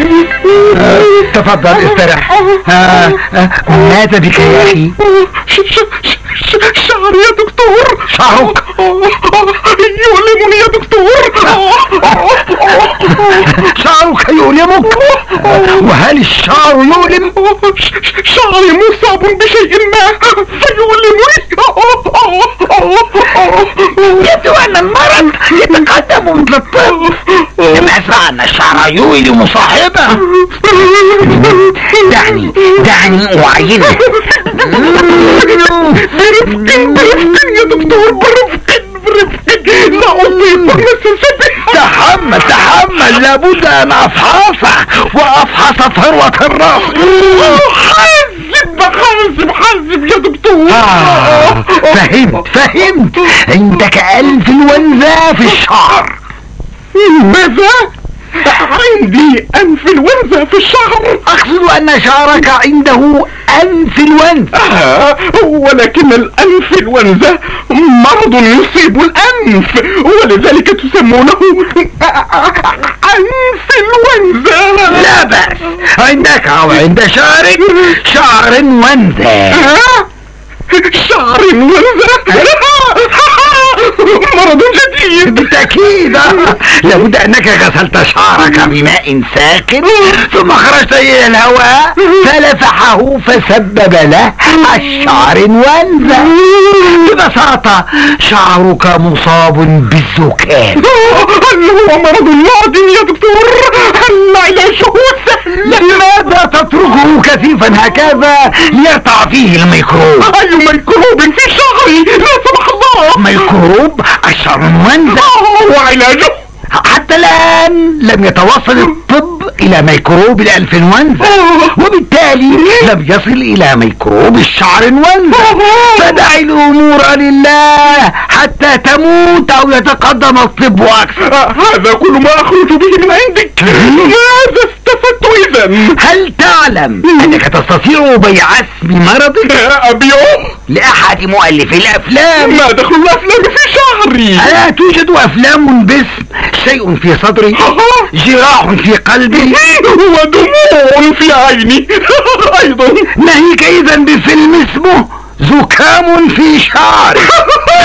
تفضل استرح. ماذا بك يا اخي؟ شعري يا دكتور. شعرك يؤلمني يا دكتور. شعرك يؤلمك؟ وهل الشعر يؤلم؟ شعري مصاب بشيء ما فيؤلمني. يبدو ان المرض يتقدم مثل الطب. لماذا ان الشعر يؤلم صاحبه؟ دعني اعينك. برفق يا دكتور، برفق. لا أصيب تحمل لابد ان افحصه وافحص ثروة الراس. حاسب يا دكتور. فهمت. عندك انفلونزا في الشعر. ماذا؟ عندي انفلونزا في الشعر. اقصد ان شعرك عنده انفلونزا. ولكن الانفلونزا مرض يصيب الانف، ولذلك تسمونه انفلونزا. لا بأس، عندك او عند شعر ونزا. شعر ونزا مرض جديد. بالتأكيد. لابد انك غسلت شعرك بماء ساخن ثم خرجت الى الهواء فلفحه فسبب له الشعر ونزا. ببساطة شعرك مصاب بالزكام. هل هو مرض معدي يا دكتور؟ هل علاجه سهل؟ لماذا تتركه كثيفا هكذا ليرتع فيه الميكروب؟ اي ميكروب في شعري؟ لا سمح الله. ميكروب الشعر ونزا. وعلاجه؟ حتى الآن لم يتوصل الطب إلى ميكروب الانفلونزا، وبالتالي لم يصل إلى ميكروب الشعر ونزا. فدع الأمور لله حتى تموت أو يتقدم الطب أكثر. هذا كل ما أخرج به من عندك. ماذا استفدت إذن؟ هل تعلم أنك تستطيع بيع اسم مرضك؟ أبيعه لأحد مؤلفي الأفلام. ما دخل الأفلام في شعري؟ ألا توجد أفلام باسم شيء في صدري، جراح في قلبي، ودموع في عيني أيضا. ناهيك إذن بفيلم اسمه زكام في شعري.